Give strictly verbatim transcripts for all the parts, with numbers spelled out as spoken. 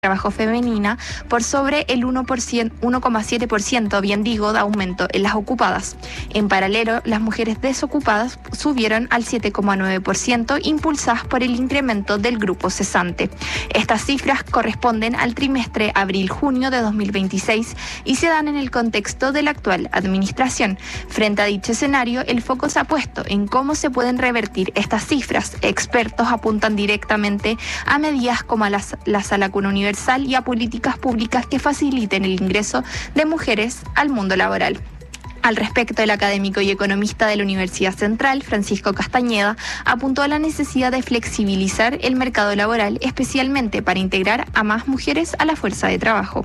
trabajo femenina por sobre el uno coma siete por ciento, bien digo, de aumento en las ocupadas. En paralelo, las mujeres desocupadas subieron al siete coma nueve por ciento, impulsadas por el incremento del grupo cesante. Estas cifras corresponden al trimestre abril-junio de dos mil veintiséis y se dan en el contexto de la actual administración. Frente a dicho escenario, el foco se ha puesto en cómo se pueden revertir estas cifras. Expertos apuntan directamente a medidas como la, la Sala Cuna Universal y a políticas públicas que faciliten el ingreso de mujeres al mundo laboral. Al respecto, el académico y economista de la Universidad Central, Francisco Castañeda, apuntó a la necesidad de flexibilizar el mercado laboral, especialmente para integrar a más mujeres a la fuerza de trabajo.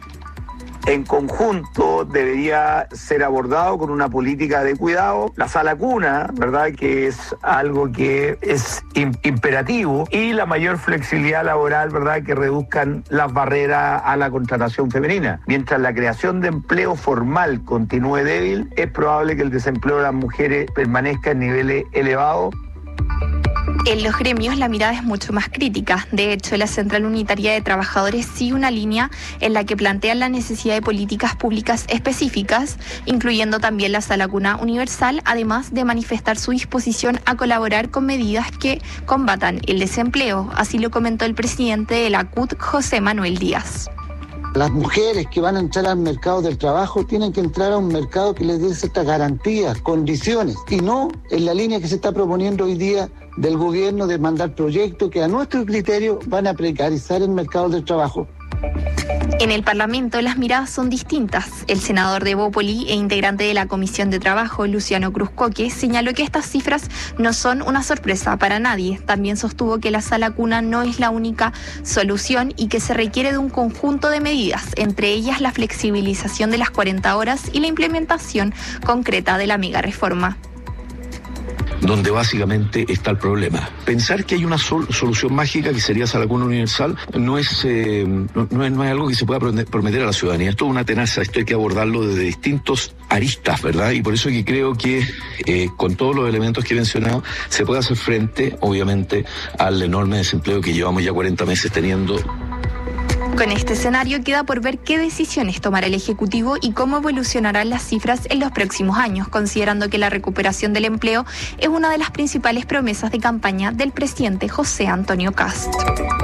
En conjunto debería ser abordado con una política de cuidado. La Sala Cuna, ¿verdad?, que es algo que es imperativo, y la mayor flexibilidad laboral, ¿verdad?, que reduzcan las barreras a la contratación femenina. Mientras la creación de empleo formal continúe débil, es probable que el desempleo de las mujeres permanezca en niveles elevados. En los gremios la mirada es mucho más crítica. De hecho, la Central Unitaria de Trabajadores sigue una línea en la que plantean la necesidad de políticas públicas específicas, incluyendo también la Sala Cuna Universal, además de manifestar su disposición a colaborar con medidas que combatan el desempleo. Así lo comentó el presidente de la C U T, José Manuel Díaz. Las mujeres que van a entrar al mercado del trabajo tienen que entrar a un mercado que les dé ciertas garantías, condiciones, y no en la línea que se está proponiendo hoy día del gobierno de mandar proyectos que a nuestro criterio van a precarizar el mercado del trabajo. En el Parlamento las miradas son distintas. El senador de Bópoli e integrante de la Comisión de Trabajo, Luciano Cruzcoque, señaló que estas cifras no son una sorpresa para nadie. También sostuvo que la Sala Cuna no es la única solución y que se requiere de un conjunto de medidas, entre ellas la flexibilización de las cuarenta horas y la implementación concreta de la mega reforma. Donde básicamente está el problema. Pensar que hay una sol- solución mágica que sería Sala Cuna Universal no es, eh, no, no, es, no es algo que se pueda prometer a la ciudadanía. Esto es una tenaza, esto hay que abordarlo desde distintos aristas, ¿verdad? Y por eso que creo que eh, con todos los elementos que he mencionado se puede hacer frente, obviamente, al enorme desempleo que llevamos ya cuarenta meses teniendo. Con este escenario queda por ver qué decisiones tomará el Ejecutivo y cómo evolucionarán las cifras en los próximos años, considerando que la recuperación del empleo es una de las principales promesas de campaña del presidente José Antonio Kast.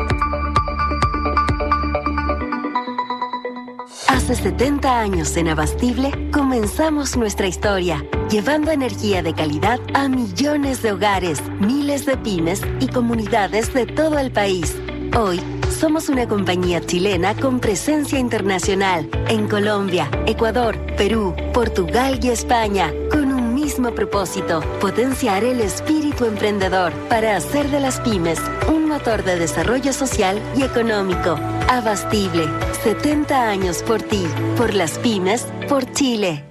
Hace setenta años en Abastible comenzamos nuestra historia, llevando energía de calidad a millones de hogares, miles de pymes y comunidades de todo el país. Hoy, somos una compañía chilena con presencia internacional en Colombia, Ecuador, Perú, Portugal y España, con un mismo propósito: potenciar el espíritu emprendedor para hacer de las pymes un motor de desarrollo social y económico. Abastible, setenta años por ti, por las pymes, por Chile.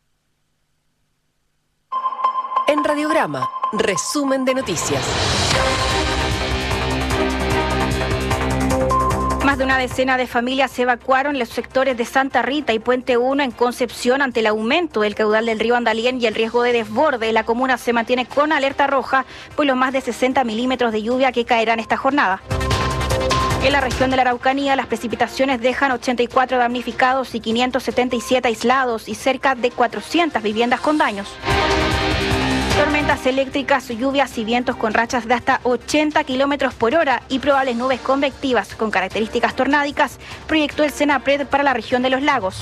En Radiograma, resumen de noticias. Más de una decena de familias se evacuaron en los sectores de Santa Rita y Puente uno en Concepción ante el aumento del caudal del río Andalién y el riesgo de desborde. La comuna se mantiene con alerta roja por los más de sesenta milímetros de lluvia que caerán esta jornada. En la región de la Araucanía, las precipitaciones dejan ochenta y cuatro damnificados y quinientos setenta y siete aislados y cerca de cuatrocientas viviendas con daños. Tormentas eléctricas, lluvias y vientos con rachas de hasta ochenta kilómetros por hora y probables nubes convectivas con características tornádicas, proyectó el Senapred para la región de los lagos.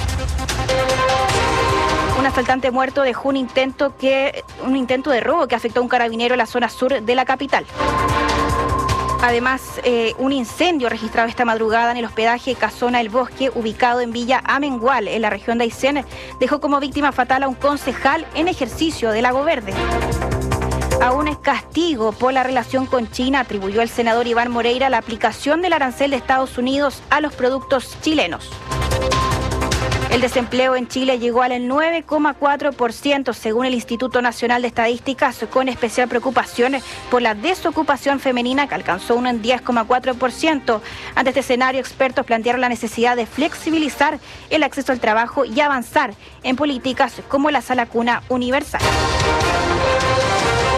Un asaltante muerto dejó un intento, que, un intento de robo que afectó a un carabinero en la zona sur de la capital. Además, eh, un incendio registrado esta madrugada en el hospedaje Casona El Bosque, ubicado en Villa Amengual, en la región de Aysén, dejó como víctima fatal a un concejal en ejercicio de Lago Verde. Aún es castigo por la relación con China, atribuyó el senador Iván Moreira la aplicación del arancel de Estados Unidos a los productos chilenos. El desempleo en Chile llegó al nueve coma cuatro por ciento según el Instituto Nacional de Estadísticas, con especial preocupación por la desocupación femenina, que alcanzó un diez coma cuatro por ciento. Ante este escenario, expertos plantearon la necesidad de flexibilizar el acceso al trabajo y avanzar en políticas como la Sala Cuna Universal.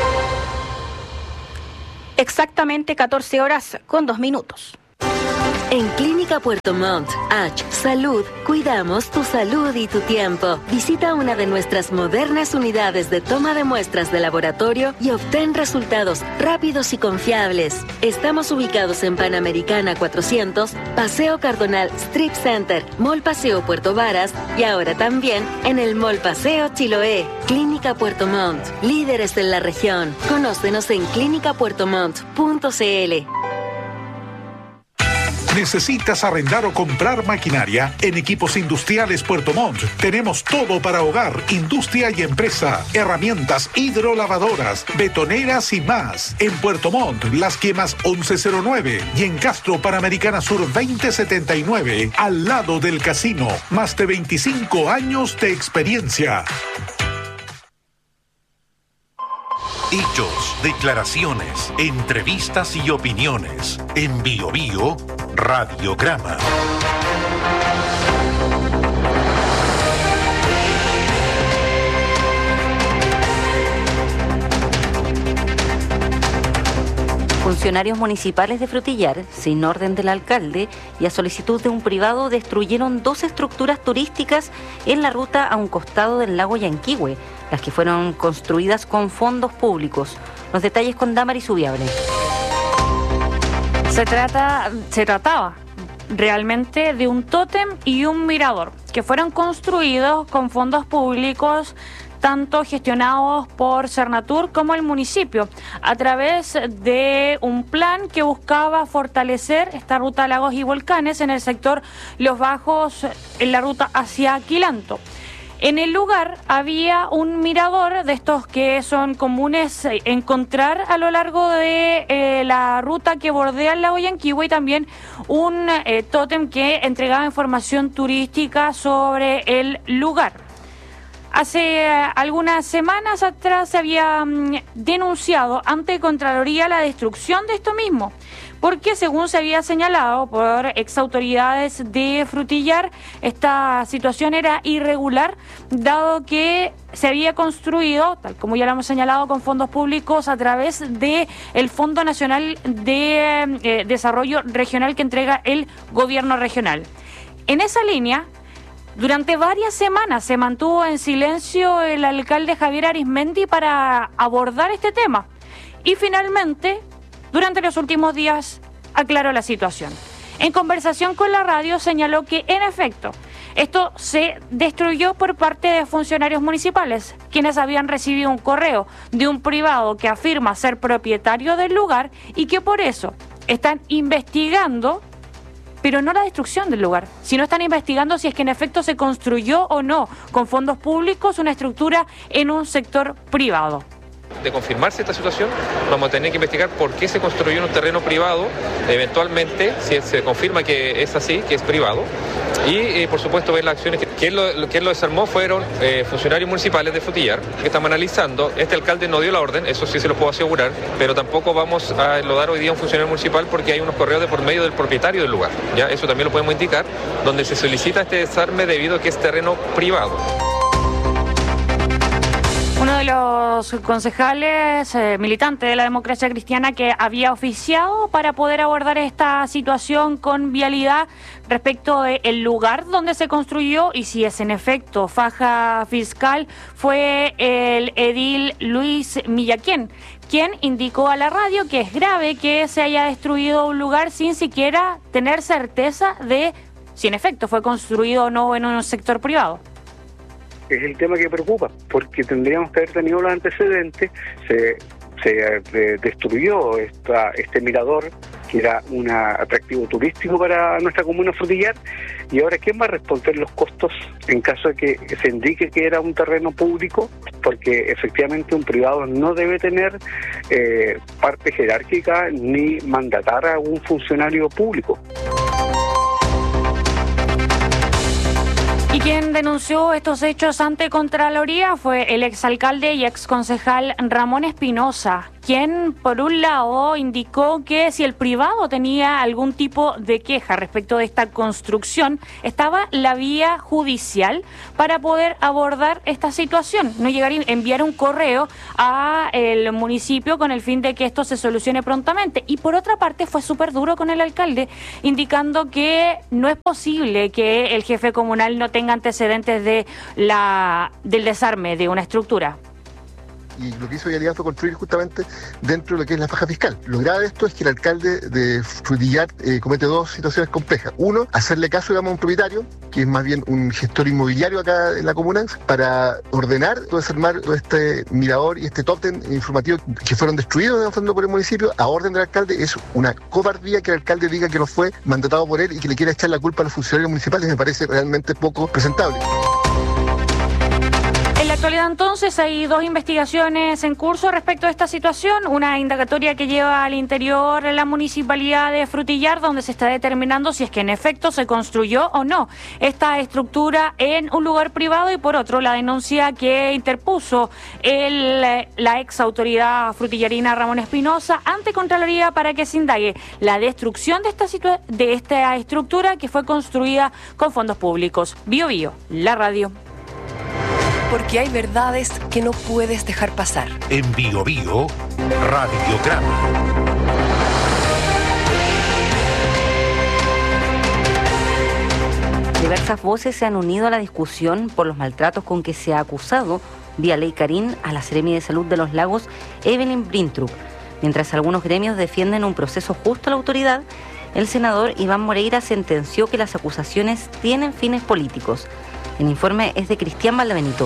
Exactamente catorce horas con dos minutos. En Clínica Puerto Montt, H. Salud, cuidamos tu salud y tu tiempo. Visita una de nuestras modernas unidades de toma de muestras de laboratorio y obtén resultados rápidos y confiables. Estamos ubicados en Panamericana cuatrocientos, Paseo Cardonal Strip Center, Mall Paseo Puerto Varas y ahora también en el Mall Paseo Chiloé. Clínica Puerto Montt, líderes en la región. Conócenos en clínica puerto montt punto c l. ¿Necesitas arrendar o comprar maquinaria? En Equipos Industriales Puerto Montt tenemos todo para hogar, industria y empresa. Herramientas hidrolavadoras, betoneras y más. En Puerto Montt, Las Quemas once cero nueve y en Castro, Panamericana Sur veinte setenta y nueve, al lado del casino. Más de veinticinco años de experiencia. Hechos, declaraciones, entrevistas y opiniones. En Bio Bio, Radiograma. Funcionarios municipales de Frutillar, sin orden del alcalde y a solicitud de un privado, destruyeron dos estructuras turísticas en la ruta a un costado del lago Yanquihue, las que fueron construidas con fondos públicos. Los detalles con Damaris Ubiable. Se trata, se trataba realmente de un tótem y un mirador que fueron construidos con fondos públicos, tanto gestionados por Cernatur como el municipio, a través de un plan que buscaba fortalecer esta ruta a lagos y volcanes en el sector Los Bajos, en la ruta hacia Quilanto. En el lugar había un mirador de estos que son comunes encontrar a lo largo de eh, la ruta que bordea el lago Yanquihue, y también un eh, tótem que entregaba información turística sobre el lugar. Hace algunas semanas atrás se había mm, denunciado ante Contraloría la destrucción de esto mismo, porque según se había señalado por exautoridades de Frutillar, esta situación era irregular, dado que se había construido, tal como ya lo hemos señalado, con fondos públicos a través del Fondo Nacional de eh, Desarrollo Regional que entrega el gobierno regional. En esa línea, durante varias semanas se mantuvo en silencio el alcalde Javier Arizmendi para abordar este tema y finalmente, durante los últimos días, aclaró la situación. En conversación con la radio señaló que, en efecto, esto se destruyó por parte de funcionarios municipales, quienes habían recibido un correo de un privado que afirma ser propietario del lugar y que por eso están investigando, pero no la destrucción del lugar, sino están investigando si es que en efecto se construyó o no con fondos públicos una estructura en un sector privado. De confirmarse esta situación, vamos a tener que investigar por qué se construyó en un terreno privado, eventualmente, si se confirma que es así, que es privado, y eh, por supuesto ver las acciones. Que, quien, lo, quien lo desarmó fueron eh, funcionarios municipales de Frutillar, que estamos analizando. Este alcalde no dio la orden, eso sí se lo puedo asegurar, pero tampoco vamos a enlodar hoy día a un funcionario municipal porque hay unos correos de por medio del propietario del lugar, ¿ya? Eso también lo podemos indicar, donde se solicita este desarme debido a que es terreno privado. Uno de los concejales eh, militantes de la Democracia Cristiana que había oficiado para poder abordar esta situación con vialidad respecto del lugar donde se construyó y si es en efecto faja fiscal fue el edil Luis Millaquén, quien indicó a la radio que es grave que se haya destruido un lugar sin siquiera tener certeza de si en efecto fue construido o no en un sector privado. Es el tema que preocupa, porque tendríamos que haber tenido los antecedentes. Se, se eh, destruyó esta, este mirador, que era un atractivo turístico para nuestra comuna Frutillar, y ahora ¿quién va a responder los costos en caso de que se indique que era un terreno público? Porque efectivamente un privado no debe tener eh, parte jerárquica ni mandatar a un funcionario público. Y quien denunció estos hechos ante Contraloría fue el exalcalde y exconcejal Ramón Espinosa, quien quien por un lado indicó que si el privado tenía algún tipo de queja respecto de esta construcción, estaba la vía judicial para poder abordar esta situación, no llegar a enviar un correo a el municipio con el fin de que esto se solucione prontamente. Y por otra parte fue súper duro con el alcalde, indicando que no es posible que el jefe comunal no tenga antecedentes de la del desarme de una estructura. Y lo que hizo Vialidad fue construir justamente dentro de lo que es la faja fiscal. Lo grave de esto es que el alcalde de Frutillar eh, comete dos situaciones complejas. Uno, hacerle caso, digamos, a un propietario, que es más bien un gestor inmobiliario acá en la comuna, para ordenar, desarmar todo este mirador y este tótem informativo que fueron destruidos en el fondo por el municipio a orden del alcalde. Es una cobardía que el alcalde diga que no fue mandatado por él y que le quiera echar la culpa a los funcionarios municipales. Me parece realmente poco presentable. En la actualidad, entonces, hay dos investigaciones en curso respecto a esta situación. Una indagatoria que lleva al interior la municipalidad de Frutillar, donde se está determinando si es que en efecto se construyó o no esta estructura en un lugar privado, y por otro, la denuncia que interpuso el, la ex autoridad frutillarina Ramón Espinosa ante Contraloría para que se indague la destrucción de esta, situa- de esta estructura que fue construida con fondos públicos. Bio Bio, la radio. Porque hay verdades que no puedes dejar pasar. En Bio Bio, Radiograma. Diversas voces se han unido a la discusión por los maltratos con que se ha acusado vía ley Karin a la Seremi de Salud de los Lagos, Evelyn Brintrup. Mientras algunos gremios defienden un proceso justo a la autoridad, el senador Iván Moreira sentenció que las acusaciones tienen fines políticos. El informe es de Cristian Valdebenito.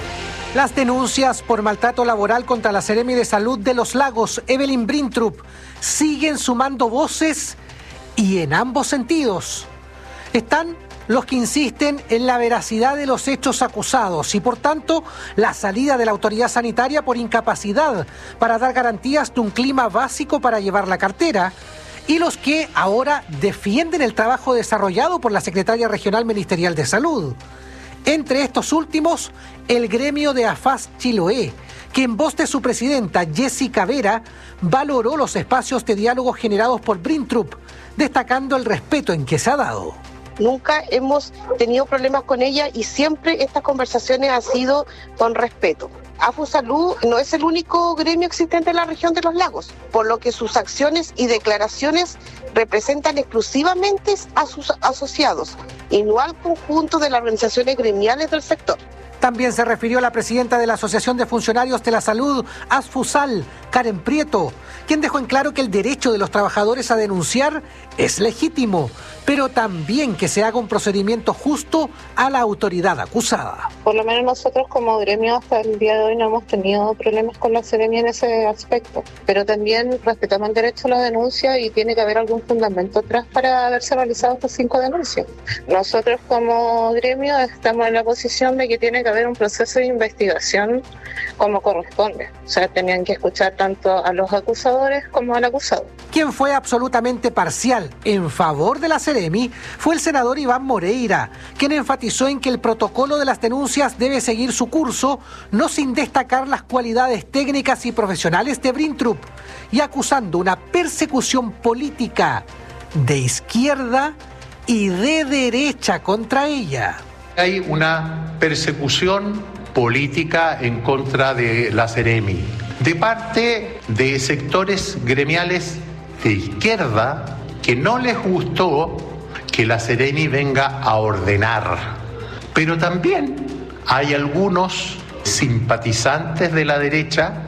Las denuncias por maltrato laboral contra la Seremi de Salud de los Lagos, Evelyn Brintrup, siguen sumando voces y en ambos sentidos. Están los que insisten en la veracidad de los hechos acusados y, por tanto, la salida de la autoridad sanitaria por incapacidad para dar garantías de un clima básico para llevar la cartera, y los que ahora defienden el trabajo desarrollado por la secretaria regional ministerial de Salud. Entre estos últimos, el gremio de AFAS Chiloé, que en voz de su presidenta, Jessica Vera, valoró los espacios de diálogo generados por Brintrup, destacando el respeto en que se ha dado. Nunca hemos tenido problemas con ella y siempre estas conversaciones han sido con respeto. AFUSalud no es el único gremio existente en la región de los lagos, por lo que sus acciones y declaraciones representan exclusivamente a sus asociados y no al conjunto de las organizaciones gremiales del sector. También se refirió la presidenta de la Asociación de Funcionarios de la Salud, ASFUSAL, Karen Prieto, quien dejó en claro que el derecho de los trabajadores a denunciar es legítimo, pero también que se haga un procedimiento justo a la autoridad acusada. Por lo menos nosotros como gremio hasta el día de hoy no hemos tenido problemas con la Seremi en ese aspecto, pero también respetamos el derecho a la denuncia y tiene que haber algún fundamento atrás para haberse realizado estas cinco denuncias. Nosotros como gremio estamos en la posición de que tiene que haber un proceso de investigación como corresponde. O sea, tenían que escuchar tanto a los acusadores como al acusado. Quien fue absolutamente parcial en favor de la Seremi fue el senador Iván Moreira, quien enfatizó en que el protocolo de las denuncias debe seguir su curso, no sin destacar las cualidades técnicas y profesionales de Brintrup, y acusando una persecución política de izquierda y de derecha contra ella. Hay una persecución política en contra de la Seremi, de parte de sectores gremiales de izquierda que no les gustó que la Seremi venga a ordenar. Pero también hay algunos simpatizantes de la derecha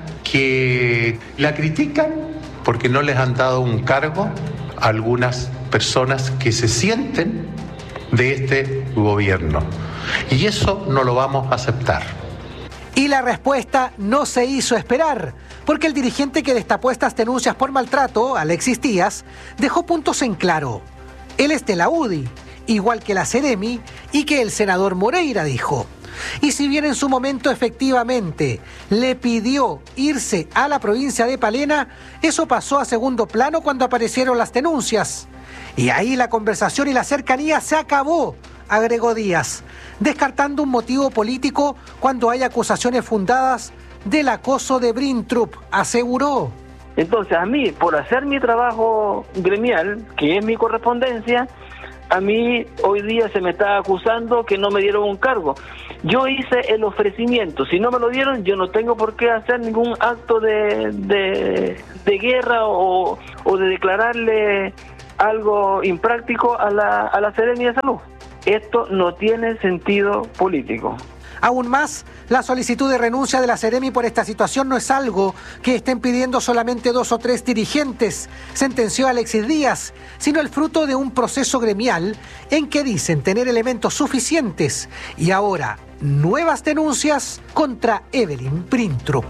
que la critican porque no les han dado un cargo a algunas personas que se sienten de este gobierno. Y eso no lo vamos a aceptar. Y la respuesta no se hizo esperar, porque el dirigente que destapó estas denuncias por maltrato, Alexis Díaz, dejó puntos en claro. Él es de la U D I, igual que la Seremi y que el senador Moreira dijo. Y si bien en su momento efectivamente le pidió irse a la provincia de Palena, eso pasó a segundo plano cuando aparecieron las denuncias. Y ahí la conversación y la cercanía se acabó, agregó Díaz, descartando un motivo político cuando hay acusaciones fundadas del acoso de Brintrup, aseguró. Entonces, a mí, por hacer mi trabajo gremial, que es mi correspondencia, a mí hoy día se me está acusando que no me dieron un cargo. Yo hice el ofrecimiento, si no me lo dieron, yo no tengo por qué hacer ningún acto de, de, de guerra o, o de declararle algo impráctico a la, a la Seremi de Salud. Esto no tiene sentido político. Aún más, la solicitud de renuncia de la Seremi por esta situación no es algo que estén pidiendo solamente dos o tres dirigentes, sentenció Alexis Díaz, sino el fruto de un proceso gremial en que dicen tener elementos suficientes y ahora nuevas denuncias contra Evelyn Brintrup.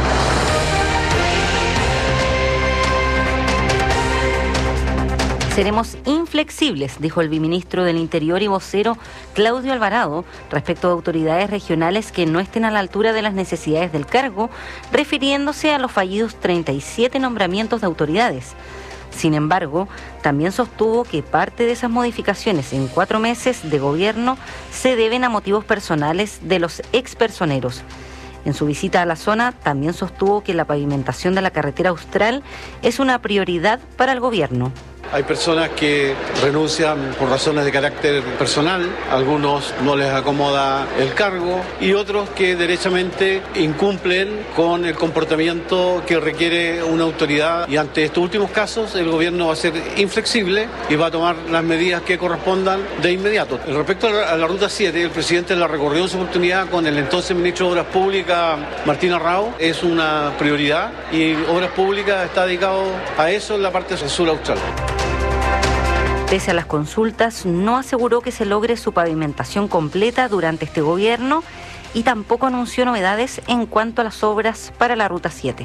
Seremos inflexibles, dijo el viceministro del Interior y vocero Claudio Alvarado, respecto a autoridades regionales que no estén a la altura de las necesidades del cargo, refiriéndose a los fallidos treinta y siete nombramientos de autoridades. Sin embargo, también sostuvo que parte de esas modificaciones en cuatro meses de gobierno se deben a motivos personales de los expersoneros. En su visita a la zona, también sostuvo que la pavimentación de la carretera Austral es una prioridad para el gobierno. Hay personas que renuncian por razones de carácter personal, algunos no les acomoda el cargo y otros que derechamente incumplen con el comportamiento que requiere una autoridad, y ante estos últimos casos el gobierno va a ser inflexible y va a tomar las medidas que correspondan de inmediato. Respecto a la, a la ruta siete, el presidente la recorrió en su oportunidad con el entonces ministro de Obras Públicas, Martín Arrao. Es una prioridad y Obras Públicas está dedicado a eso en la parte sur austral. Pese a las consultas, no aseguró que se logre su pavimentación completa durante este gobierno y tampoco anunció novedades en cuanto a las obras para la Ruta siete.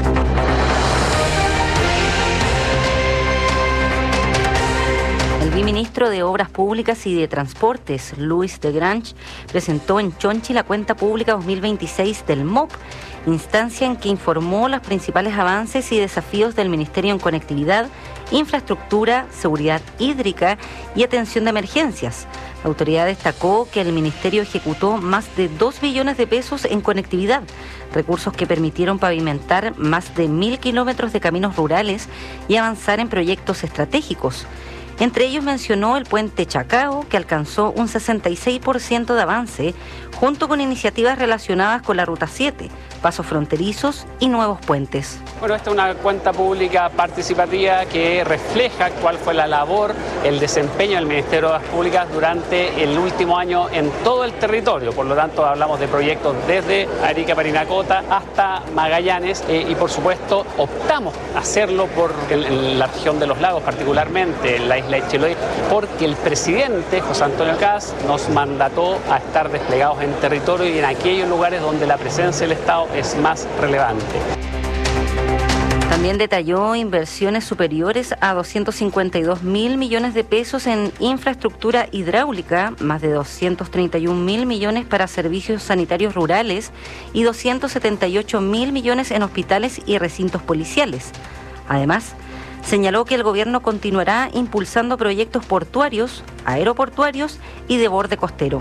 El viceministro de Obras Públicas y de Transportes, Luis de Grange, presentó en Chonchi la cuenta pública dos mil veintiséis del M O P, instancia en que informó los principales avances y desafíos del Ministerio en conectividad, infraestructura, seguridad hídrica y atención de emergencias. La autoridad destacó que el Ministerio ejecutó más de dos billones de pesos en conectividad, recursos que permitieron pavimentar más de mil kilómetros de caminos rurales y avanzar en proyectos estratégicos. Entre ellos mencionó el puente Chacao, que alcanzó un sesenta y seis por ciento de avance, junto con iniciativas relacionadas con la Ruta siete, pasos fronterizos y nuevos puentes. Bueno, esta es una cuenta pública participativa que refleja cuál fue la labor, el desempeño del Ministerio de Obras Públicas durante el último año en todo el territorio. Por lo tanto, hablamos de proyectos desde Arica, Parinacota hasta Magallanes eh, y, por supuesto, optamos a hacerlo por el, en la región de los lagos, particularmente en la isla de Chiloé, porque el presidente, José Antonio Kast, nos mandató a estar desplegados en territorio y en aquellos lugares donde la presencia del Estado es más relevante. También detalló inversiones superiores a doscientos cincuenta y dos mil millones de pesos en infraestructura hidráulica, más de doscientos treinta y un mil millones para servicios sanitarios rurales y doscientos setenta y ocho mil millones en hospitales y recintos policiales. Además, señaló que el gobierno continuará impulsando proyectos portuarios, aeroportuarios y de borde costero.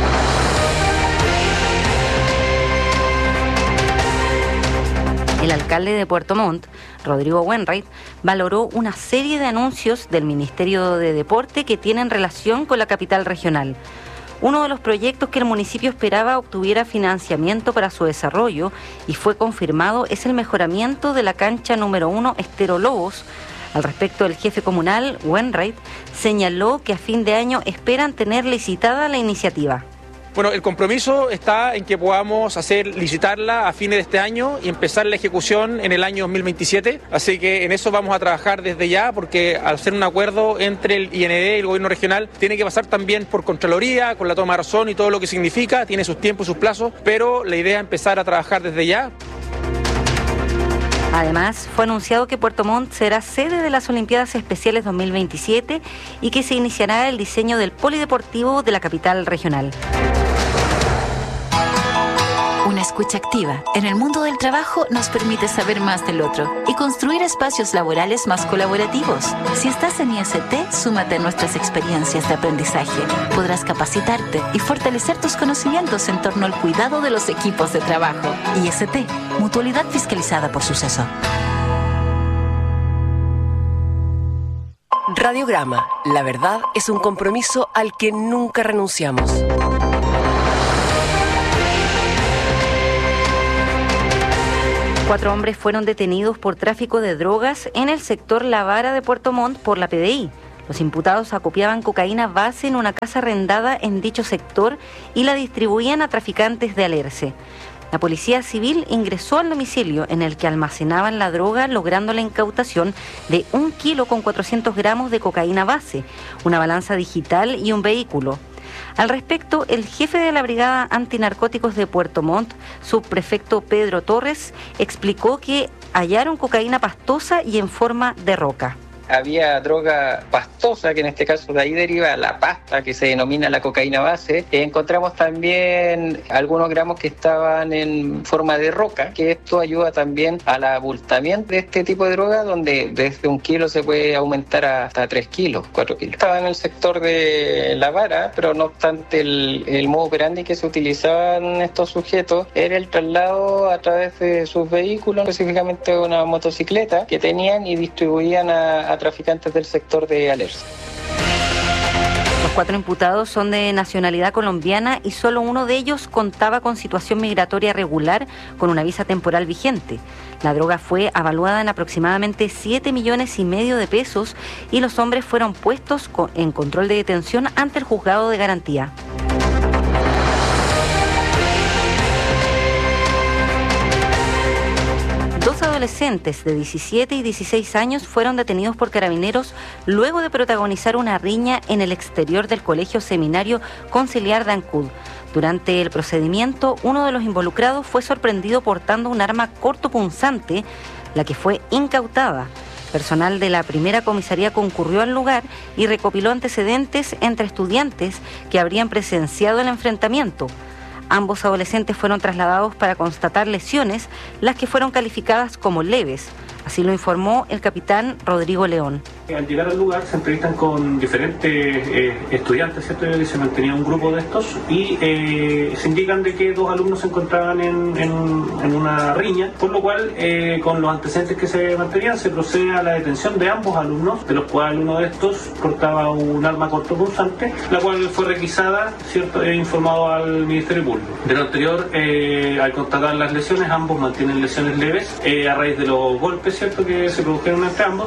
El alcalde de Puerto Montt, Rodrigo Wainwright, valoró una serie de anuncios del Ministerio de Deporte que tienen relación con la capital regional. Uno de los proyectos que el municipio esperaba obtuviera financiamiento para su desarrollo y fue confirmado es el mejoramiento de la cancha número uno Estero Lobos. Al respecto, el jefe comunal, Wainwright, señaló que a fin de año esperan tener licitada la iniciativa. Bueno, el compromiso está en que podamos hacer licitarla a fines de este año y empezar la ejecución en el año dos mil veintisiete. Así que en eso vamos a trabajar desde ya, porque al ser un acuerdo entre el I N D y el gobierno regional, tiene que pasar también por Contraloría, con la toma de razón y todo lo que significa, tiene sus tiempos y sus plazos, pero la idea es empezar a trabajar desde ya. Además, fue anunciado que Puerto Montt será sede de las Olimpiadas Especiales dos mil veintisiete y que se iniciará el diseño del polideportivo de la capital regional. Una escucha activa en el mundo del trabajo nos permite saber más del otro y construir espacios laborales más colaborativos. Si estás en I S T, súmate a nuestras experiencias de aprendizaje. Podrás capacitarte y fortalecer tus conocimientos en torno al cuidado de los equipos de trabajo. I S T, Mutualidad Fiscalizada por Suceso. Radiograma. La verdad es un compromiso al que nunca renunciamos. Cuatro hombres fueron detenidos por tráfico de drogas en el sector La Vara de Puerto Montt por la P D I. Los imputados acopiaban cocaína base en una casa arrendada en dicho sector y la distribuían a traficantes de Alerce. La policía civil ingresó al domicilio en el que almacenaban la droga, logrando la incautación de un kilo con cuatrocientos gramos de cocaína base, una balanza digital y un vehículo. Al respecto, el jefe de la Brigada Antinarcóticos de Puerto Montt, subprefecto Pedro Torres, explicó que hallaron cocaína pastosa y en forma de roca. Había droga pastosa, que en este caso de ahí deriva la pasta, que se denomina la cocaína base. Encontramos también algunos gramos que estaban en forma de roca, que esto ayuda también al abultamiento de este tipo de droga, donde desde un kilo se puede aumentar hasta tres kilos, cuatro kilos. Estaba en el sector de La Vara, pero no obstante el, el modo operandi que se utilizaban estos sujetos era el traslado a través de sus vehículos, específicamente una motocicleta que tenían y distribuían a, a traficantes del sector de Alerce. Los cuatro imputados son de nacionalidad colombiana y solo uno de ellos contaba con situación migratoria regular con una visa temporal vigente. La droga fue avaluada en aproximadamente siete millones y medio de pesos y los hombres fueron puestos en control de detención ante el juzgado de garantía. Dos adolescentes de diecisiete y dieciséis años fueron detenidos por carabineros luego de protagonizar una riña en el exterior del Colegio Seminario Conciliar de Ancud. Durante el procedimiento, uno de los involucrados fue sorprendido portando un arma cortopunzante, la que fue incautada. Personal de la primera comisaría concurrió al lugar y recopiló antecedentes entre estudiantes que habrían presenciado el enfrentamiento. Ambos adolescentes fueron trasladados para constatar lesiones, las que fueron calificadas como leves. Así lo informó el capitán Rodrigo León. Al llegar al lugar se entrevistan con diferentes eh, estudiantes, ¿cierto? Y se mantenía un grupo de estos y eh, se indican de que dos alumnos se encontraban en, en, en una riña, por lo cual eh, con los antecedentes que se mantenían se procede a la detención de ambos alumnos, de los cuales uno de estos portaba un arma cortopunzante, la cual fue requisada, ¿cierto? E informado al Ministerio Público. De lo anterior, eh, al constatar las lesiones, ambos mantienen lesiones leves eh, a raíz de los golpes, ¿cierto?, que se produjeron entre ambos.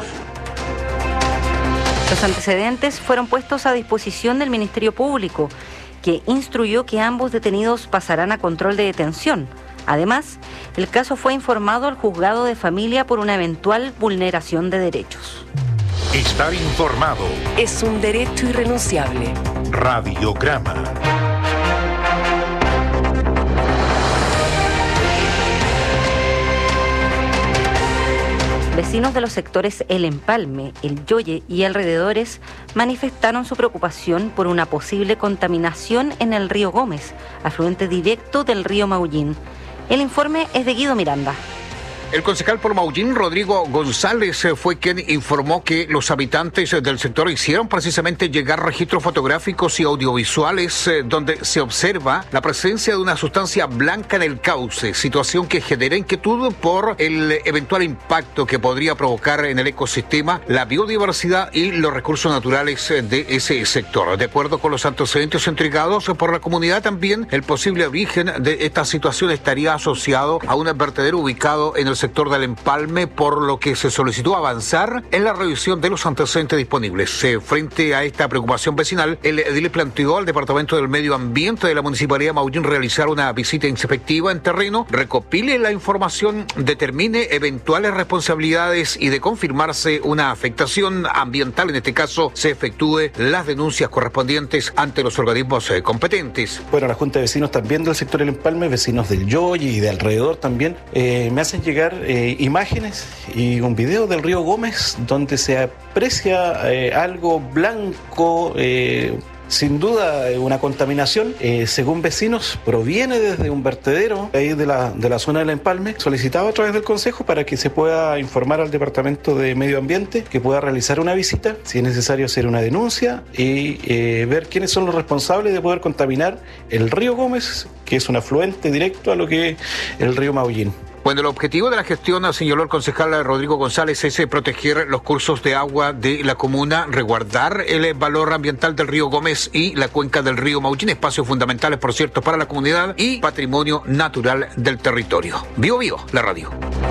Los antecedentes fueron puestos a disposición del Ministerio Público, que instruyó que ambos detenidos pasarán a control de detención. Además, el caso fue informado al juzgado de familia por una eventual vulneración de derechos. Estar informado es un derecho irrenunciable. Radiograma. Vecinos de los sectores El Empalme, El Yoye y alrededores manifestaron su preocupación por una posible contaminación en el río Gómez, afluente directo del río Maullín. El informe es de Guido Miranda. El concejal por Maullín, Rodrigo González, fue quien informó que los habitantes del sector hicieron precisamente llegar registros fotográficos y audiovisuales donde se observa la presencia de una sustancia blanca en el cauce, situación que genera inquietud por el eventual impacto que podría provocar en el ecosistema, la biodiversidad y los recursos naturales de ese sector. De acuerdo con los antecedentes entregados por la comunidad, también el posible origen de esta situación estaría asociado a un vertedero ubicado en el sector del Empalme, por lo que se solicitó avanzar en la revisión de los antecedentes disponibles. Eh, frente a esta preocupación vecinal, el edil planteó al Departamento del Medio Ambiente de la Municipalidad de Maullín realizar una visita inspectiva en terreno, recopile la información, determine eventuales responsabilidades y de confirmarse una afectación ambiental, en este caso, se efectúe las denuncias correspondientes ante los organismos eh, competentes. Bueno, la Junta de Vecinos también del sector del Empalme, vecinos del Yoye y de alrededor también, eh, me hacen llegar Eh, imágenes y un video del río Gómez donde se aprecia eh, algo blanco, eh, sin duda una contaminación, eh, según vecinos, proviene desde un vertedero ahí de la, de la zona del Empalme, solicitado a través del Consejo para que se pueda informar al Departamento de Medio Ambiente, que pueda realizar una visita, si es necesario hacer una denuncia y eh, ver quiénes son los responsables de poder contaminar el río Gómez, que es un afluente directo a lo que es el río Maullín. Bueno, el objetivo de la gestión, señaló el concejal Rodrigo González, es proteger los cursos de agua de la comuna, resguardar el valor ambiental del río Gómez y la cuenca del río Maullín, espacios fundamentales, por cierto, para la comunidad y patrimonio natural del territorio. Bio Bio, la radio.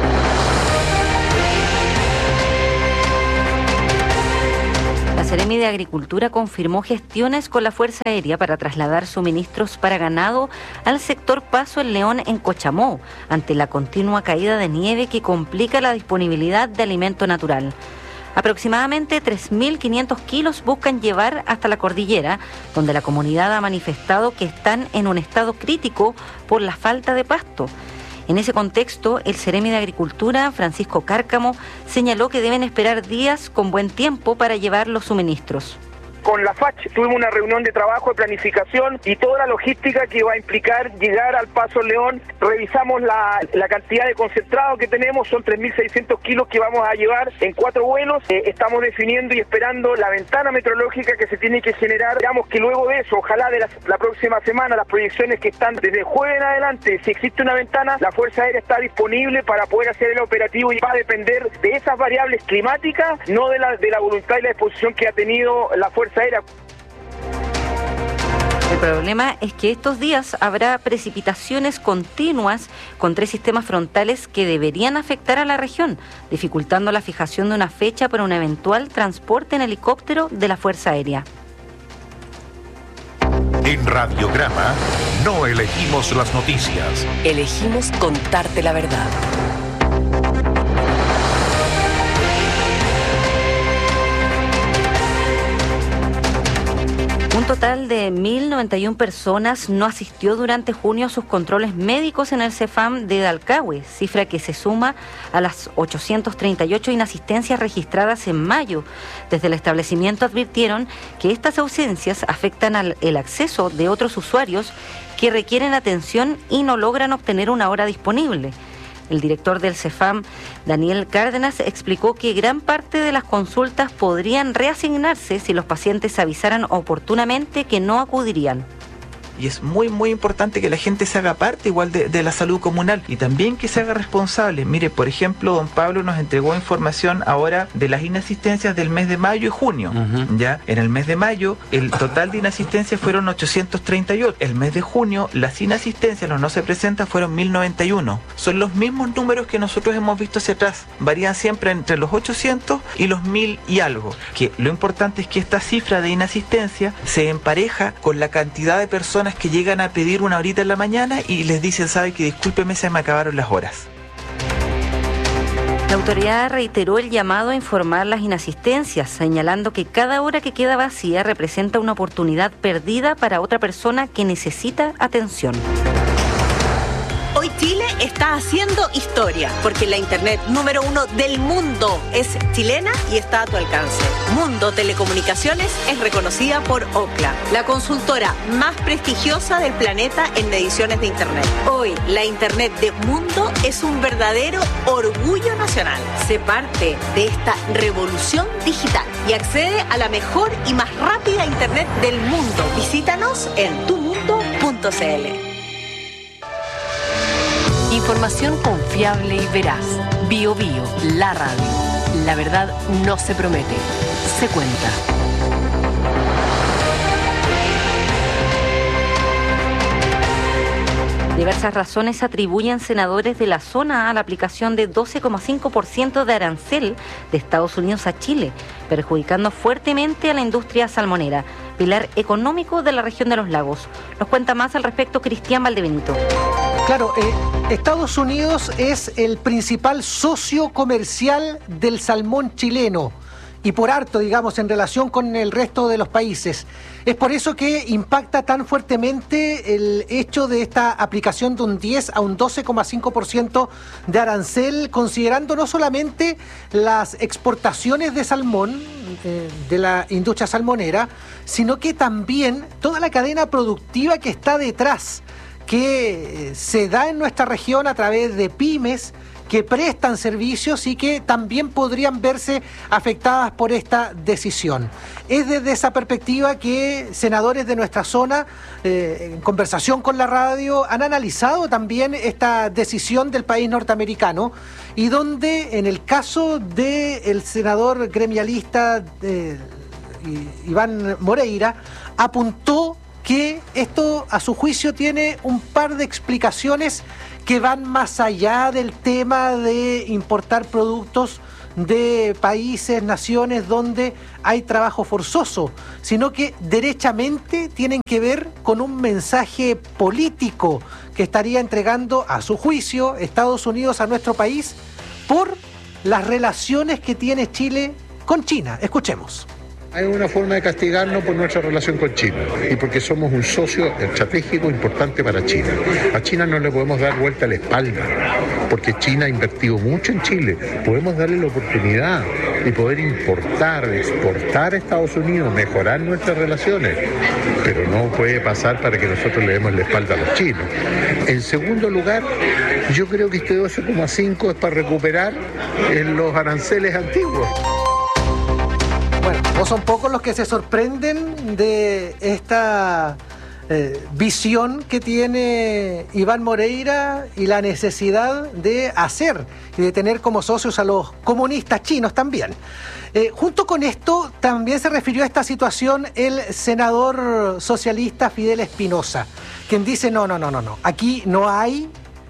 La Seremi de Agricultura confirmó gestiones con la Fuerza Aérea para trasladar suministros para ganado al sector Paso El León en Cochamó, ante la continua caída de nieve que complica la disponibilidad de alimento natural. Aproximadamente tres mil quinientos kilos buscan llevar hasta la cordillera, donde la comunidad ha manifestado que están en un estado crítico por la falta de pasto. En ese contexto, el Seremi de Agricultura, Francisco Cárcamo, señaló que deben esperar días con buen tiempo para llevar los suministros. Con la F A C tuvimos una reunión de trabajo, de planificación y toda la logística que va a implicar llegar al Paso León. Revisamos la, la cantidad de concentrado que tenemos, son tres mil seiscientos kilos que vamos a llevar en cuatro vuelos. Eh, estamos definiendo y esperando la ventana meteorológica que se tiene que generar. Esperamos que luego de eso, ojalá de la, la próxima semana, las proyecciones que están desde el jueves en adelante, si existe una ventana, la Fuerza Aérea está disponible para poder hacer el operativo y va a depender de esas variables climáticas, no de la, de la voluntad y la disposición que ha tenido la Fuerza Aérea. El problema es que estos días habrá precipitaciones continuas con tres sistemas frontales que deberían afectar a la región, dificultando la fijación de una fecha para un eventual transporte en helicóptero de la Fuerza Aérea. En Radiograma no elegimos las noticias. Elegimos contarte la verdad. Un total de mil noventa y una personas no asistió durante junio a sus controles médicos en el CEFAM de Dalcahue, cifra que se suma a las ochocientas treinta y ocho inasistencias registradas en mayo. Desde el establecimiento advirtieron que estas ausencias afectan al el acceso de otros usuarios que requieren atención y no logran obtener una hora disponible. El director del CEFAM, Daniel Cárdenas, explicó que gran parte de las consultas podrían reasignarse si los pacientes avisaran oportunamente que no acudirían. Y es muy muy importante que la gente se haga parte igual de, de la salud comunal y también que se haga responsable. Mire, por ejemplo, don Pablo nos entregó información ahora de las inasistencias del mes de mayo y junio. Uh-huh. Ya en el mes de mayo el total de inasistencias fueron ochocientos treinta y ocho. El mes de junio las inasistencias, los no se presentan, fueron mil noventa y uno. Son los mismos números que nosotros hemos visto hacia atrás. Varían siempre entre los ochocientos y los mil y algo. Que lo importante es que esta cifra de inasistencia se empareja con la cantidad de personas que llegan a pedir una horita en la mañana y les dicen, sabe que discúlpeme, se me acabaron las horas. La autoridad reiteró el llamado a informar las inasistencias, señalando que cada hora que queda vacía representa una oportunidad perdida para otra persona que necesita atención. Hoy Chile está haciendo historia, porque la internet número uno del mundo es chilena y está a tu alcance. Mundo Telecomunicaciones es reconocida por Ookla, la consultora más prestigiosa del planeta en mediciones de internet. Hoy, la internet de Mundo es un verdadero orgullo nacional. Sé parte de esta revolución digital y accede a la mejor y más rápida internet del mundo. Visítanos en tu mundo punto c l. Información confiable y veraz. Bio Bio, la radio. La verdad no se promete, se cuenta. Diversas razones atribuyen senadores de la zona a la aplicación de doce coma cinco por ciento de arancel de Estados Unidos a Chile, perjudicando fuertemente a la industria salmonera, pilar económico de la región de los lagos. Nos cuenta más al respecto Cristian Valdebenito. Claro, eh, Estados Unidos es el principal socio comercial del salmón chileno y por harto, digamos, en relación con el resto de los países. Es por eso que impacta tan fuertemente el hecho de esta aplicación de un diez a un doce coma cinco por ciento de arancel, considerando no solamente las exportaciones de salmón eh, de la industria salmonera, sino que también toda la cadena productiva que está detrás, que se da en nuestra región a través de pymes que prestan servicios y que también podrían verse afectadas por esta decisión. Es desde esa perspectiva que senadores de nuestra zona, eh, en conversación con la radio, han analizado también esta decisión del país norteamericano, y donde en el caso del senador gremialista eh, Iván Moreira apuntó que esto, a su juicio, tiene un par de explicaciones que van más allá del tema de importar productos de países, naciones donde hay trabajo forzoso, sino que derechamente tienen que ver con un mensaje político que estaría entregando, a su juicio, Estados Unidos a nuestro país por las relaciones que tiene Chile con China. Escuchemos. Hay una forma de castigarnos por nuestra relación con China y porque somos un socio estratégico importante para China. A China no le podemos dar vuelta a la espalda porque China ha invertido mucho en Chile. Podemos darle la oportunidad de poder importar, exportar a Estados Unidos, mejorar nuestras relaciones, pero no puede pasar para que nosotros le demos la espalda a los chinos. En segundo lugar, yo creo que este doce coma cinco es para recuperar en los aranceles antiguos. Bueno, no son pocos los que se sorprenden de esta eh, visión que tiene Iván Moreira y la necesidad de hacer y de tener como socios a los comunistas chinos también. Eh, junto con esto, también se refirió a esta situación el senador socialista Fidel Espinosa, quien dice, no, no, no, no, no, aquí no hay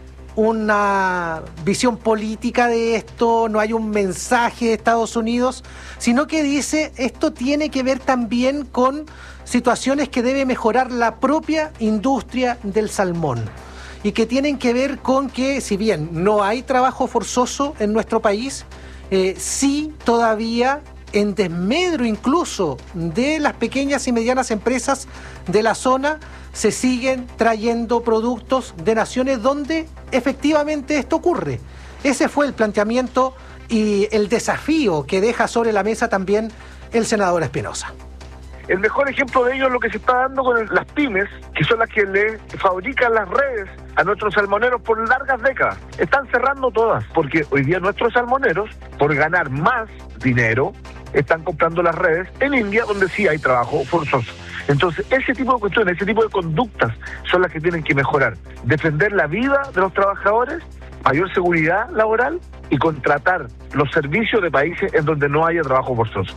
una visión política de esto, no hay un mensaje de Estados Unidos, sino que dice esto tiene que ver también con situaciones que debe mejorar la propia industria del salmón y que tienen que ver con que, si bien no hay trabajo forzoso en nuestro país, eh, sí todavía en desmedro incluso de las pequeñas y medianas empresas de la zona se siguen trayendo productos de naciones donde efectivamente esto ocurre. Ese fue el planteamiento y el desafío que deja sobre la mesa también el senador Espinosa. El mejor ejemplo de ello es lo que se está dando con las pymes, que son las que le fabrican las redes a nuestros salmoneros por largas décadas. Están cerrando todas, porque hoy día nuestros salmoneros, por ganar más dinero, están comprando las redes en India, donde sí hay trabajo forzoso. Entonces, ese tipo de cuestiones, ese tipo de conductas son las que tienen que mejorar. Defender la vida de los trabajadores, mayor seguridad laboral y contratar los servicios de países en donde no haya trabajo forzoso.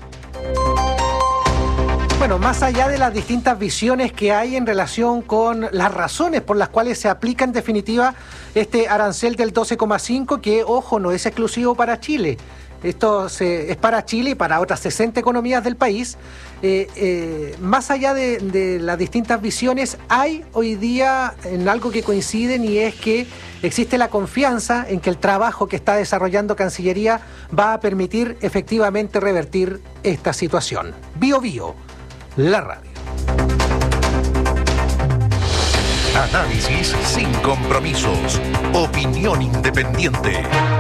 Bueno, más allá de las distintas visiones que hay en relación con las razones por las cuales se aplica en definitiva este arancel del doce coma cinco, que, ojo, no es exclusivo para Chile. Esto se, es para Chile y para otras sesenta economías del país. Eh, eh, más allá de, de las distintas visiones, hay hoy día en algo que coinciden, y es que existe la confianza en que el trabajo que está desarrollando Cancillería va a permitir efectivamente revertir esta situación. Bio Bio, la radio. Análisis sin compromisos. Opinión independiente.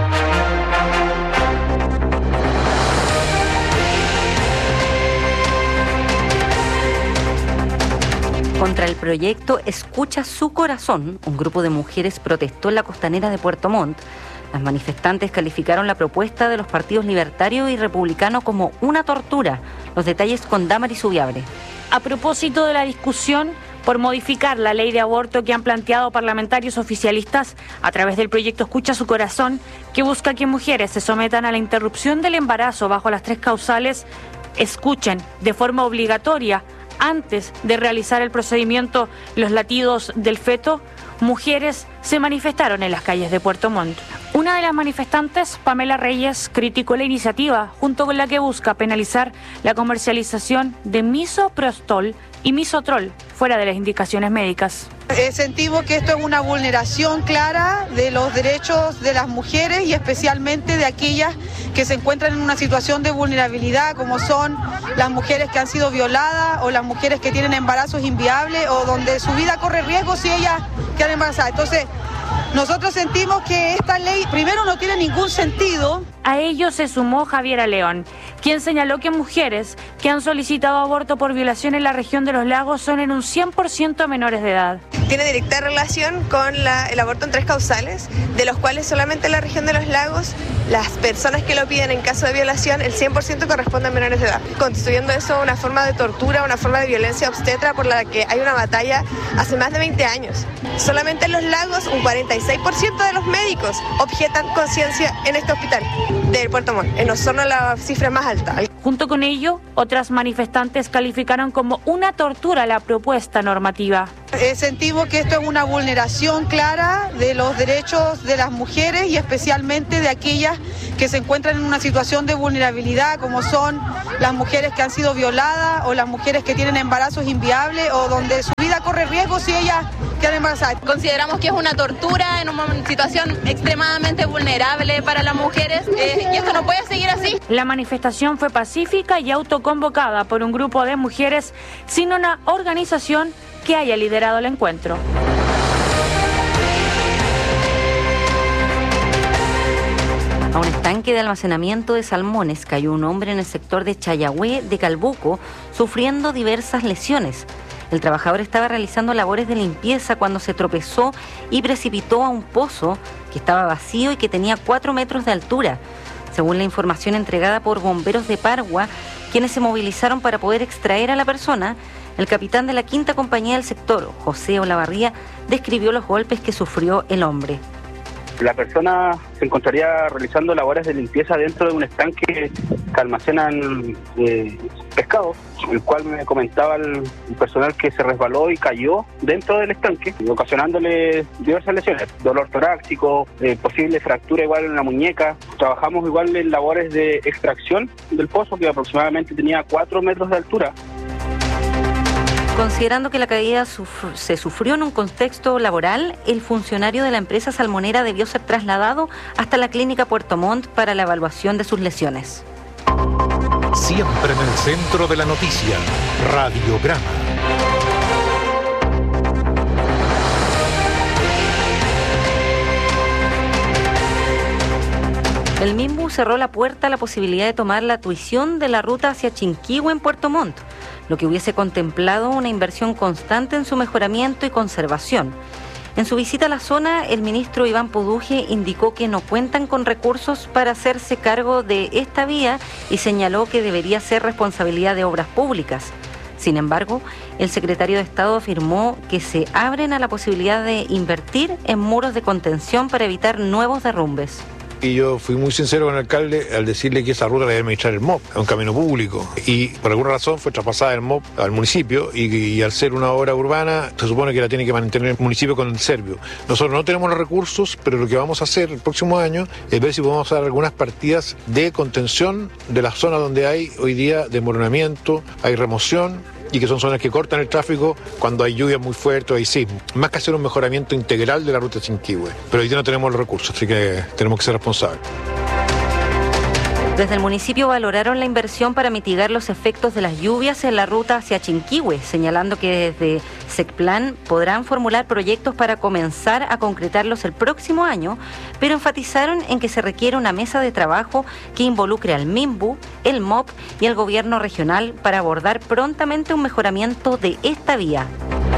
Contra el proyecto Escucha su Corazón, un grupo de mujeres protestó en la costanera de Puerto Montt. Las manifestantes calificaron la propuesta de los partidos libertario y republicano como una tortura. Los detalles con Damaris Ubiabre. A propósito de la discusión por modificar la ley de aborto que han planteado parlamentarios oficialistas a través del proyecto Escucha su Corazón, que busca que mujeres se sometan a la interrupción del embarazo bajo las tres causales, escuchen de forma obligatoria antes de realizar el procedimiento los latidos del feto, mujeres se manifestaron en las calles de Puerto Montt. Una de las manifestantes, Pamela Reyes, criticó la iniciativa, junto con la que busca penalizar la comercialización de misoprostol y misotrol fuera de las indicaciones médicas. Eh, sentimos que esto es una vulneración clara de los derechos de las mujeres y especialmente de aquellas que se encuentran en una situación de vulnerabilidad, como son las mujeres que han sido violadas o las mujeres que tienen embarazos inviables o donde su vida corre riesgo si ellas quedan embarazadas. Entonces, nosotros sentimos que esta ley, primero, no tiene ningún sentido. A ello se sumó Javiera León, quien señaló que mujeres que han solicitado aborto por violación en la región de los lagos son en un cien por ciento menores de edad. Tiene directa relación con la, el aborto en tres causales, de los cuales solamente en la región de los lagos las personas que lo piden en caso de violación, el cien por ciento corresponde a menores de edad, constituyendo eso una forma de tortura, una forma de violencia obstetra por la que hay una batalla hace más de veinte años. Solamente en los lagos un cuarenta y seis por ciento de los médicos objetan conciencia en este hospital del Puerto Montt, en Osorno la cifra más alta. Junto con ello, otras manifestantes calificaron como una tortura la propuesta normativa. Eh, sentimos que esto es una vulneración clara de los derechos de las mujeres y especialmente de aquellas que se encuentran en una situación de vulnerabilidad, como son las mujeres que han sido violadas o las mujeres que tienen embarazos inviables o donde su vida corre riesgo si ellas quedan embarazadas. Consideramos que es una tortura en una situación extremadamente vulnerable para las mujeres eh, y esto no puede seguir así. La manifestación fue pacífica y autoconvocada por un grupo de mujeres sin una organización que haya liderado el encuentro. A un estanque de almacenamiento de salmones cayó un hombre en el sector de Chayagüe de Calbuco, sufriendo diversas lesiones. El trabajador estaba realizando labores de limpieza cuando se tropezó y precipitó a un pozo que estaba vacío y que tenía cuatro metros de altura. Según la información entregada por bomberos de Pargua, quienes se movilizaron para poder extraer a la persona, el capitán de la quinta compañía del sector, José Olavarría, describió los golpes que sufrió el hombre. La persona se encontraría realizando labores de limpieza dentro de un estanque que almacenan eh, pescado, el cual me comentaba el, el personal que se resbaló y cayó dentro del estanque, ocasionándole diversas lesiones, dolor torácico, eh, posible fractura igual en la muñeca. Trabajamos igual en labores de extracción del pozo, que aproximadamente tenía cuatro metros de altura. Considerando que la caída suf- se sufrió en un contexto laboral, el funcionario de la empresa salmonera debió ser trasladado hasta la clínica Puerto Montt para la evaluación de sus lesiones. Siempre en el centro de la noticia, Radiograma. El MIMBU cerró la puerta a la posibilidad de tomar la tuición de la ruta hacia Chinquihue en Puerto Montt, lo que hubiese contemplado una inversión constante en su mejoramiento y conservación. En su visita a la zona, el ministro Iván Puduje indicó que no cuentan con recursos para hacerse cargo de esta vía y señaló que debería ser responsabilidad de obras públicas. Sin embargo, el secretario de Estado afirmó que se abren a la posibilidad de invertir en muros de contención para evitar nuevos derrumbes. Y yo fui muy sincero con el alcalde al decirle que esa ruta la debe administrar el M O P, es un camino público. Y por alguna razón fue traspasada el M O P al municipio y, y al ser una obra urbana se supone que la tiene que mantener el municipio con el Servio. Nosotros no tenemos los recursos, pero lo que vamos a hacer el próximo año es ver si podemos hacer algunas partidas de contención de las zonas donde hay hoy día desmoronamiento, hay remoción, y que son zonas que cortan el tráfico cuando hay lluvias muy fuertes o hay sismos. Más que hacer un mejoramiento integral de la ruta Chinquihue. Pero hoy día no tenemos los recursos, así que tenemos que ser responsables. Desde el municipio valoraron la inversión para mitigar los efectos de las lluvias en la ruta hacia Chinquihue, señalando que desde SECPLAN podrán formular proyectos para comenzar a concretarlos el próximo año, pero enfatizaron en que se requiere una mesa de trabajo que involucre al MIMBU, el M O P y el gobierno regional para abordar prontamente un mejoramiento de esta vía.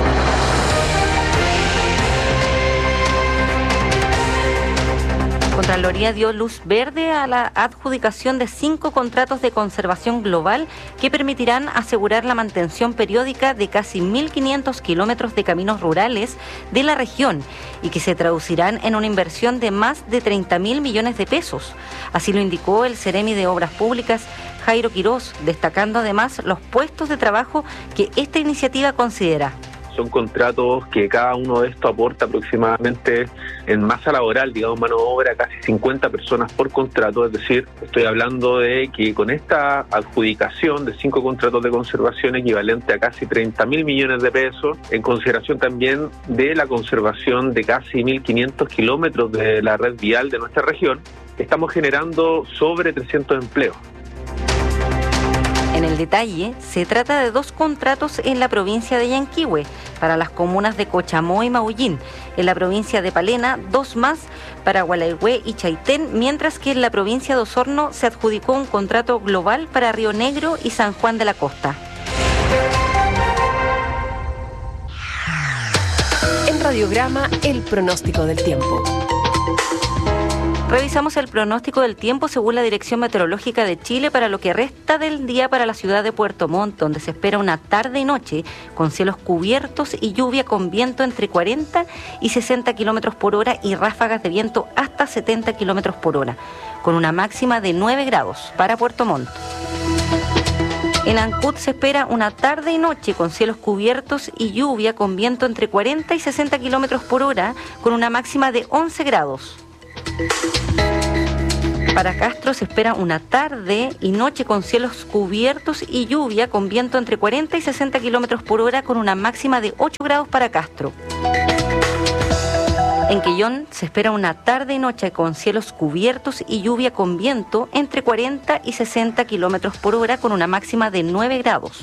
Contraloría dio luz verde a la adjudicación de cinco contratos de conservación global que permitirán asegurar la mantención periódica de casi mil quinientos kilómetros de caminos rurales de la región y que se traducirán en una inversión de más de treinta mil millones de pesos. Así lo indicó el Ceremi de Obras Públicas, Jairo Quirós, destacando además los puestos de trabajo que esta iniciativa considera. Son contratos que cada uno de estos aporta aproximadamente en masa laboral, digamos, mano de obra, casi cincuenta personas por contrato. Es decir, estoy hablando de que con esta adjudicación de cinco contratos de conservación equivalente a casi treinta mil millones de pesos, en consideración también de la conservación de casi mil quinientos kilómetros de la red vial de nuestra región, estamos generando sobre trescientos empleos. En el detalle, se trata de dos contratos en la provincia de Yanquihue para las comunas de Cochamó y Maullín. En la provincia de Palena, dos más para Gualeguay y Chaitén, mientras que en la provincia de Osorno se adjudicó un contrato global para Río Negro y San Juan de la Costa. En Radiograma, el pronóstico del tiempo. Revisamos el pronóstico del tiempo según la Dirección Meteorológica de Chile para lo que resta del día para la ciudad de Puerto Montt, donde se espera una tarde y noche con cielos cubiertos y lluvia con viento entre cuarenta y sesenta kilómetros por hora y ráfagas de viento hasta setenta kilómetros por hora, con una máxima de nueve grados para Puerto Montt. En Ancud se espera una tarde y noche con cielos cubiertos y lluvia con viento entre cuarenta y sesenta kilómetros por hora, con una máxima de once grados. Para Castro se espera una tarde y noche con cielos cubiertos y lluvia con viento entre cuarenta y sesenta kilómetros por hora, con una máxima de ocho grados para Castro. En Quellón se espera una tarde y noche con cielos cubiertos y lluvia con viento entre cuarenta y sesenta kilómetros por hora, con una máxima de nueve grados.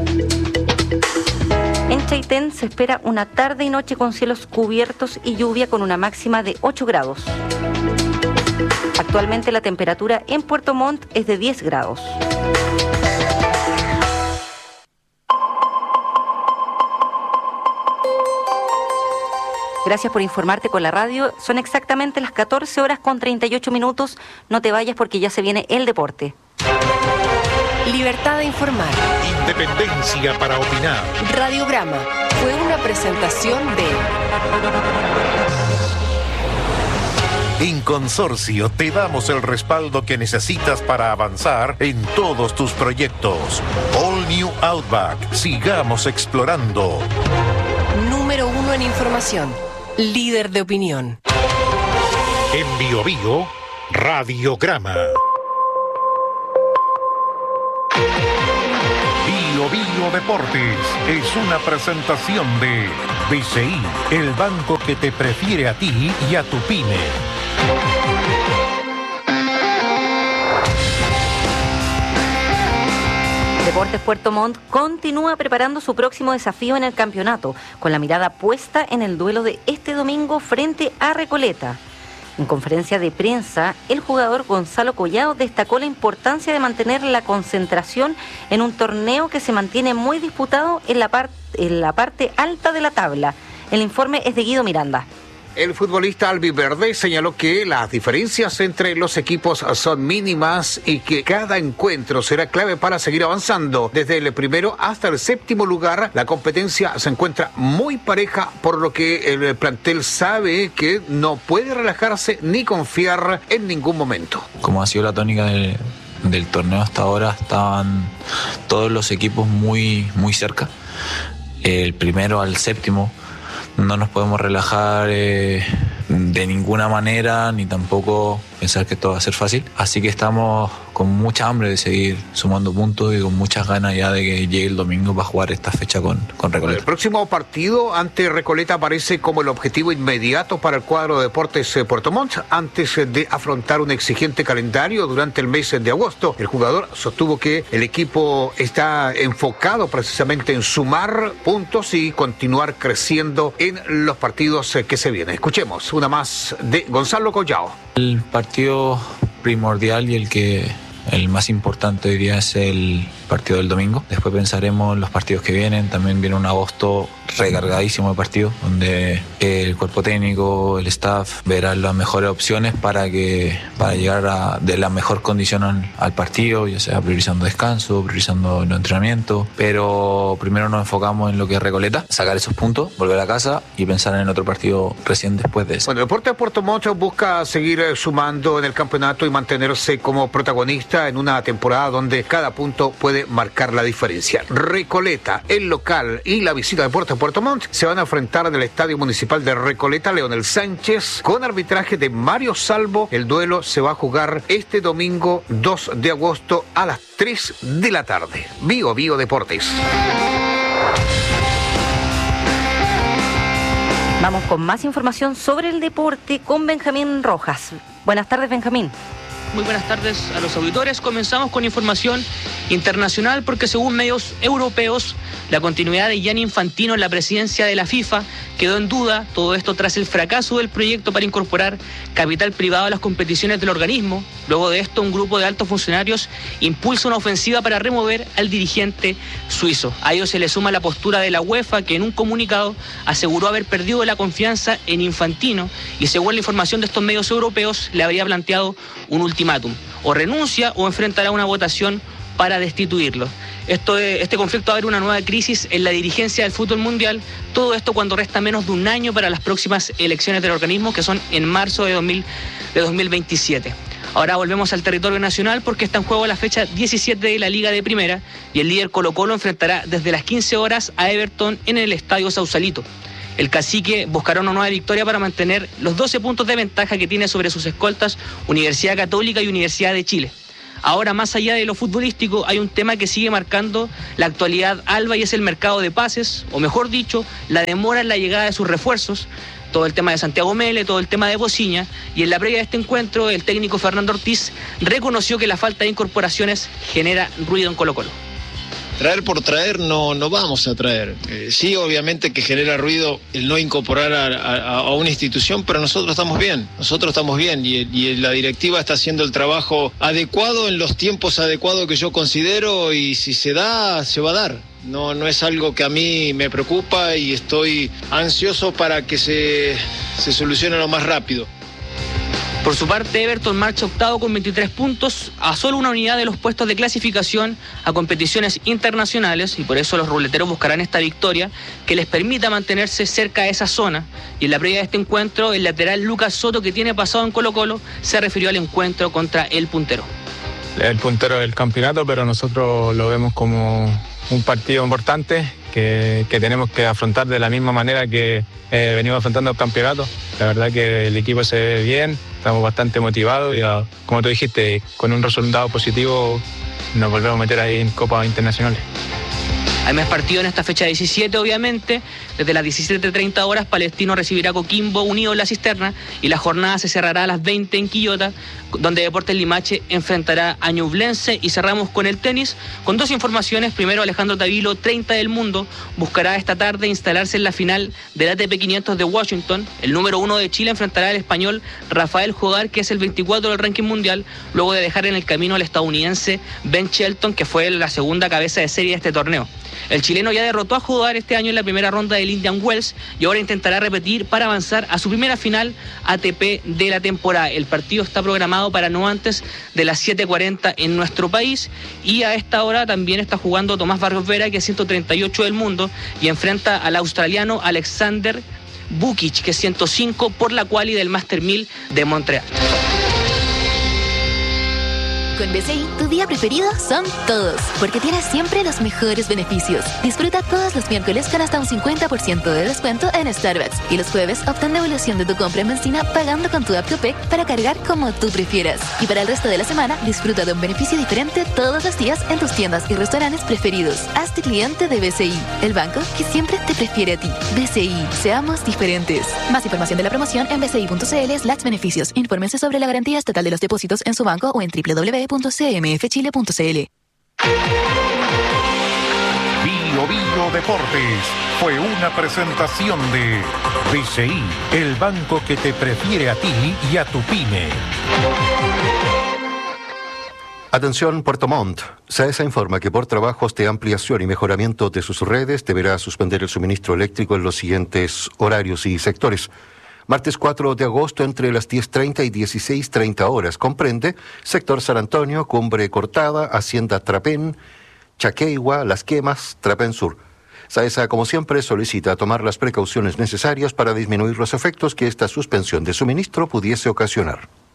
En Chaitén se espera una tarde y noche con cielos cubiertos y lluvia con una máxima de ocho grados. Actualmente la temperatura en Puerto Montt es de diez grados. Gracias por informarte con la radio. Son exactamente las catorce horas con treinta y ocho minutos. No te vayas porque ya se viene el deporte. Libertad de informar. Independencia para opinar. Radiograma fue una presentación de... En Consorcio te damos el respaldo que necesitas para avanzar en todos tus proyectos. All New Outback. Sigamos explorando. Número uno en información. Líder de opinión. En Bio Bio, Radiograma. Bio Bio Deportes es una presentación de B C I, el banco que te prefiere a ti y a tu pyme. Deportes Puerto Montt continúa preparando su próximo desafío en el campeonato, con la mirada puesta en el duelo de este domingo frente a Recoleta. En conferencia de prensa, el jugador Gonzalo Collado destacó la importancia de mantener la concentración en un torneo que se mantiene muy disputado en la, par- en la parte alta de la tabla. El informe es de Guido Miranda. El futbolista albiverde señaló que las diferencias entre los equipos son mínimas y que cada encuentro será clave para seguir avanzando. Desde el primero hasta el séptimo lugar, la competencia se encuentra muy pareja, por lo que el plantel sabe que no puede relajarse ni confiar en ningún momento. Como ha sido la tónica del, del torneo hasta ahora, estaban todos los equipos muy, muy cerca. El primero al séptimo. No nos podemos relajar eh, de ninguna manera, ni tampoco pensar que esto va a ser fácil. Así que estamos con mucha hambre de seguir sumando puntos y con muchas ganas ya de que llegue el domingo para jugar esta fecha con, con Recoleta. El próximo partido ante Recoleta aparece como el objetivo inmediato para el cuadro de Deportes Puerto Montt antes de afrontar un exigente calendario durante el mes de agosto. El jugador sostuvo que el equipo está enfocado precisamente en sumar puntos y continuar creciendo en los partidos que se vienen. Escuchemos una más de Gonzalo Collado. El partido primordial y el que el más importante hoy día es el partido del domingo. Después pensaremos en los partidos que vienen. También viene un agosto recargadísimo de partidos, donde el cuerpo técnico, el staff verán las mejores opciones para que para llegar a, de la mejor condición al, al partido, ya sea priorizando descanso, priorizando el entrenamiento. Pero primero nos enfocamos en lo que es Recoleta, sacar esos puntos, volver a casa y pensar en otro partido recién después de eso. Bueno, Deportes Puerto Montt busca seguir sumando en el campeonato y mantenerse como protagonista en una temporada donde cada punto puede marcar la diferencia. Recoleta, el local y la visita de Deportes Puerto Montt se van a enfrentar en el Estadio Municipal de Recoleta. Leonel Sánchez con arbitraje de Mario Salvo. El duelo se va a jugar este domingo dos de agosto a las tres de la tarde. Bio Bio Deportes. Vamos con más información sobre el deporte con Benjamín Rojas. Buenas tardes, Benjamín. Muy buenas tardes a los auditores. Comenzamos con información Internacional porque según medios europeos, la continuidad de Gianni Infantino en la presidencia de la FIFA quedó en duda, todo esto tras el fracaso del proyecto para incorporar capital privado a las competiciones del organismo. Luego de esto, un grupo de altos funcionarios impulsa una ofensiva para remover al dirigente suizo. A ello se le suma la postura de la UEFA, que en un comunicado aseguró haber perdido la confianza en Infantino y, según la información de estos medios europeos, le habría planteado un ultimátum: o renuncia o enfrentará una votación para destituirlo. Esto, este conflicto abre una nueva crisis en la dirigencia del fútbol mundial, todo esto cuando resta menos de un año para las próximas elecciones del organismo, que son en marzo de, dos mil, de dos mil veintisiete. Ahora volvemos al territorio nacional porque está en juego la fecha diecisiete de la Liga de Primera y el líder Colo-Colo enfrentará desde las quince horas a Everton en el Estadio Sausalito. El cacique buscará una nueva victoria para mantener los doce puntos de ventaja que tiene sobre sus escoltas Universidad Católica y Universidad de Chile. Ahora, más allá de lo futbolístico, hay un tema que sigue marcando la actualidad alba y es el mercado de pases, o mejor dicho, la demora en la llegada de sus refuerzos. Todo el tema de Santiago Mele, todo el tema de Bociña, y en la previa de este encuentro el técnico Fernando Ortiz reconoció que la falta de incorporaciones genera ruido en Colo-Colo. Traer por traer no, no vamos a traer. Eh, sí, obviamente que genera ruido el no incorporar a, a, a una institución, pero nosotros estamos bien, nosotros estamos bien y, y la directiva está haciendo el trabajo adecuado en los tiempos adecuados que yo considero, y si se da, se va a dar. No, no es algo que a mí me preocupa y estoy ansioso para que se, se solucione lo más rápido. Por su parte, Everton marcha octavo con veintitrés puntos, a solo una unidad de los puestos de clasificación a competiciones internacionales, y por eso los ruleteros buscarán esta victoria que les permita mantenerse cerca de esa zona. Y en la previa de este encuentro, el lateral Lucas Soto, que tiene pasado en Colo-Colo, se refirió al encuentro contra el puntero. El puntero del campeonato, pero nosotros lo vemos como un partido importante que, que tenemos que afrontar de la misma manera que eh, venimos afrontando el campeonato. La verdad que el equipo se ve bien, estamos bastante motivados y, uh, como tú dijiste, con un resultado positivo nos volvemos a meter ahí en Copas Internacionales. Hay más partido en esta fecha diecisiete, obviamente. Desde las diecisiete treinta horas, Palestino recibirá Coquimbo Unido en La Cisterna y la jornada se cerrará a las veinte en Quillota, donde Deportes Limache enfrentará a Ñublense. Y cerramos con el tenis, con dos informaciones. Primero, Alejandro Tavilo, treinta del mundo, buscará esta tarde instalarse en la final del A T P quinientos de Washington. El número uno de Chile enfrentará al español Rafael Jogar, que es el veinticuatro del ranking mundial, luego de dejar en el camino al estadounidense Ben Shelton, que fue la segunda cabeza de serie de este torneo. El chileno ya derrotó a Jogar este año en la primera ronda del Indian Wells y ahora intentará repetir para avanzar a su primera final A T P de la temporada. El partido está programado para no antes de las siete cuarenta en nuestro país, y a esta hora también está jugando Tomás Barrios Vera, que es ciento treinta y ocho del mundo, y enfrenta al australiano Alexander Bukic, que es ciento cinco por la quali del Master mil de Montreal. Con B C I, tu día preferido son todos, porque tienes siempre los mejores beneficios. Disfruta todos los miércoles con hasta un cincuenta por ciento de descuento en Starbucks, y los jueves obtén devolución de tu compra en benzina pagando con tu app Copec para cargar como tú prefieras. Y para el resto de la semana, disfruta de un beneficio diferente todos los días en tus tiendas y restaurantes preferidos. Hazte cliente de B C I, el banco que siempre te prefiere a ti. B C I, seamos diferentes. Más información de la promoción en bci.cl slash beneficios. Infórmense sobre la garantía estatal de los depósitos en su banco o en doble u doble u doble u punto c m f chile punto c l. Bio Bio Deportes fue una presentación de B C I, el banco que te prefiere a ti y a tu pyme. Atención Puerto Montt. SAESA informa que por trabajos de ampliación y mejoramiento de sus redes deberá suspender el suministro eléctrico en los siguientes horarios y sectores. Martes cuatro de agosto entre las diez treinta y dieciséis treinta horas. Comprende sector San Antonio, Cumbre Cortada, Hacienda Trapén, Chaqueigua, Las Quemas, Trapén Sur. SAESA, como siempre, solicita tomar las precauciones necesarias para disminuir los efectos que esta suspensión de suministro pudiese ocasionar.